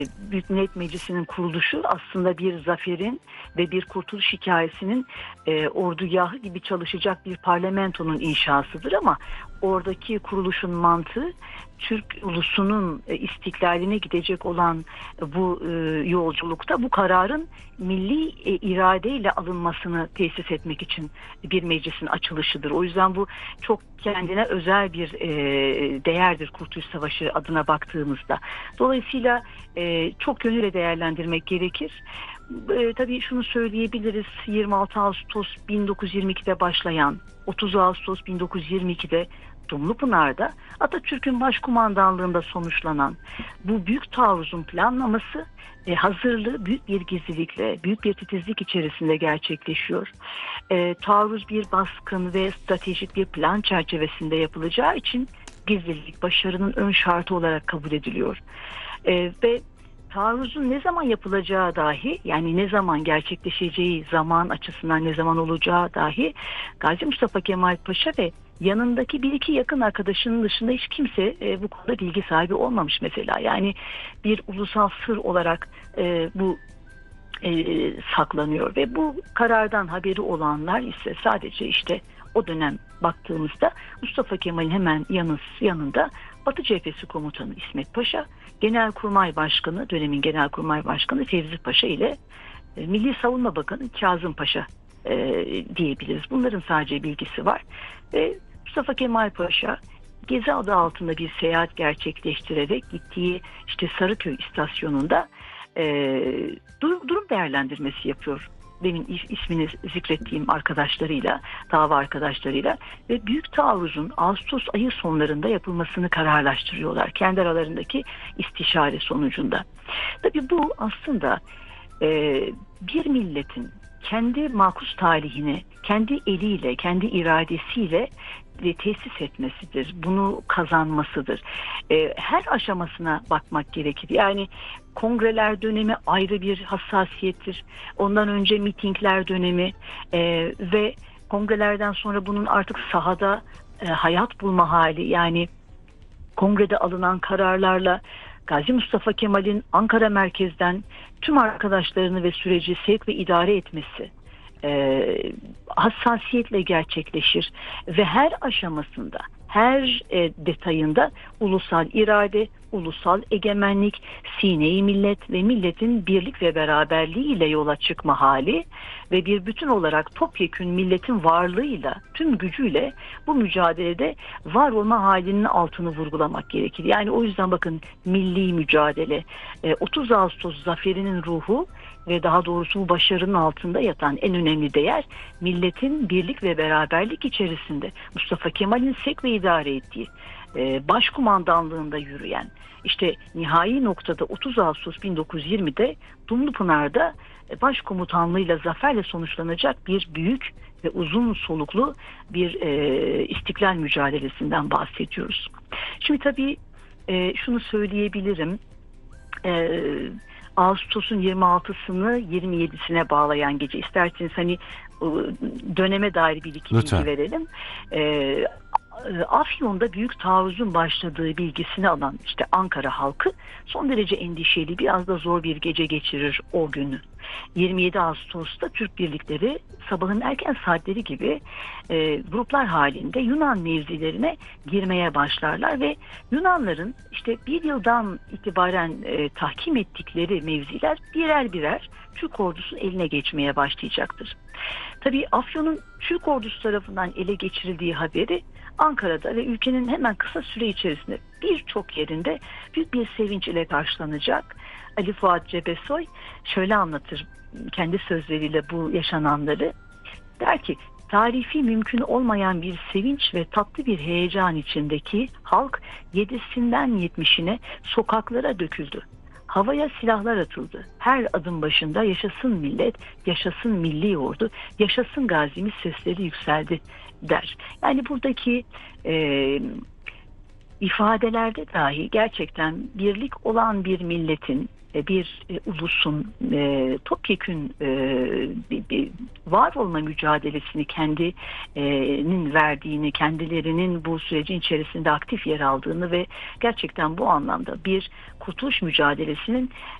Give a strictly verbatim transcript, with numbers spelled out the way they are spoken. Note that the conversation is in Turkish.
Büyük Millet Meclisi'nin kuruluşu aslında bir zaferin ve bir kurtuluş hikayesinin e, ordugahı gibi çalışacak bir parlamentonun inşasıdır, ama oradaki kuruluşun mantığı Türk ulusunun e, istiklaline gidecek olan bu e, yolculukta bu kararın milli e, iradeyle alınmasını tesis etmek için bir meclisin açılışıdır. O yüzden bu çok kendine özel bir e, değerdir Kurtuluş Savaşı adına baktığımızda. Dolayısıyla e, çok yönüyle değerlendirmek gerekir. E, tabii şunu söyleyebiliriz: yirmi altı Ağustos bin dokuz yüz yirmi ikide başlayan, otuz Ağustos bin dokuz yüz yirmi ikide Dumlupınar'da Atatürk'ün başkumandanlığında sonuçlanan bu büyük taarruzun planlaması, e, hazırlığı büyük bir gizlilikle, büyük bir titizlik içerisinde gerçekleşiyor. E, taarruz bir baskın ve stratejik bir plan çerçevesinde yapılacağı için gizlilik başarının ön şartı olarak kabul ediliyor. E, ve taarruzun ne zaman yapılacağı dahi, yani ne zaman gerçekleşeceği, zaman açısından ne zaman olacağı dahi Gazi Mustafa Kemal Paşa ve yanındaki bir iki yakın arkadaşının dışında hiç kimse e, bu konuda bilgi sahibi olmamış mesela. Yani bir ulusal sır olarak e, bu e, saklanıyor ve bu karardan haberi olanlar ise sadece işte o dönem baktığımızda Mustafa Kemal'in hemen yanı, yanında Batı Cephesi Komutanı İsmet Paşa, Genelkurmay Başkanı, dönemin Genelkurmay Başkanı Fevzi Paşa ile e, Milli Savunma Bakanı Kazım Paşa e, diyebiliriz. Bunların sadece bilgisi var ve Mustafa Kemal Paşa Gezi adı altında bir seyahat gerçekleştirerek gittiği işte Sarıköy istasyonunda e, durum, durum değerlendirmesi yapıyor. Benim ismini zikrettiğim arkadaşlarıyla, dava arkadaşlarıyla ve büyük taarruzun Ağustos ayı sonlarında yapılmasını kararlaştırıyorlar. Kendi aralarındaki istişare sonucunda. Tabii bu aslında e, bir milletin kendi makus talihini kendi eliyle, kendi iradesiyle tesis etmesidir. Bunu kazanmasıdır. E, her aşamasına bakmak gerekir. Yani kongreler dönemi ayrı bir hassasiyettir. Ondan önce mitingler dönemi e, ve kongrelerden sonra bunun artık sahada e, hayat bulma hali, yani kongrede alınan kararlarla Gazi Mustafa Kemal'in Ankara merkezden tüm arkadaşlarını ve süreci sevk ve idare etmesi e, hassasiyetle gerçekleşir ve her aşamasında, her e, detayında ulusal irade, ulusal egemenlik, sine-i millet ve milletin birlik ve beraberliği ile yola çıkma hali ve bir bütün olarak topyekün milletin varlığıyla, tüm gücüyle bu mücadelede var olma halinin altını vurgulamak gerekir. Yani o yüzden bakın, milli mücadele, e, otuz Ağustos zaferinin ruhu ve daha doğrusu bu başarının altında yatan en önemli değer, milletin birlik ve beraberlik içerisinde Mustafa Kemal'in sevk ve idare ettiği, e, başkumandanlığında yürüyen, işte nihai noktada otuz Ağustos bin dokuz yüz yirmide Dumlupınar'da e, başkomutanlığıyla zaferle sonuçlanacak bir büyük ve uzun soluklu bir e, istiklal mücadelesinden bahsediyoruz. Şimdi tabii e, şunu söyleyebilirim. E, Ağustos'un yirmi altısını yirmi yedisine bağlayan gece, isterseniz hani döneme dair bir iki bilgi verelim. Ee, Afyon'da büyük taarruzun başladığı bilgisini alan işte Ankara halkı son derece endişeli, biraz da zor bir gece geçirir o günü. yirmi yedi Ağustos'ta Türk birlikleri sabahın erken saatleri gibi e, gruplar halinde Yunan mevzilerine girmeye başlarlar ve Yunanların işte bir yıldan itibaren e, tahkim ettikleri mevziler birer birer Türk ordusunun eline geçmeye başlayacaktır. Tabii Afyon'un Türk ordusu tarafından ele geçirildiği haberi Ankara'da ve ülkenin hemen kısa süre içerisinde birçok yerinde büyük bir sevinç ile karşılanacak. Ali Fuat Cebesoy şöyle anlatır kendi sözleriyle bu yaşananları. Der ki, tarifi mümkün olmayan bir sevinç ve tatlı bir heyecan içindeki halk yedisinden yetmişine sokaklara döküldü. Havaya silahlar atıldı. Her adım başında yaşasın millet, yaşasın milli ordu, yaşasın gazimiz sesleri yükseldi der. Yani buradaki e, ifadelerde dahi gerçekten birlik olan bir milletin e, bir e, ulusun e, topyekün e, bir, bir var olma mücadelesini kendinin verdiğini, kendilerinin bu sürecin içerisinde aktif yer aldığını ve gerçekten bu anlamda bir kurtuluş mücadelesinin